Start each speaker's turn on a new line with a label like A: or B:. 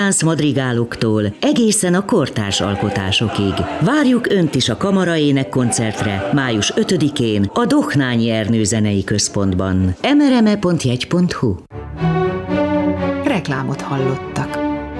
A: madrigáloktól egészen a kortárs alkotásokig. Várjuk Önt is a Kamaraének koncertre május 5-én a Dohnányi Ernő Zenei Központban. mrme.jegy.hu.
B: Reklámot hallottak.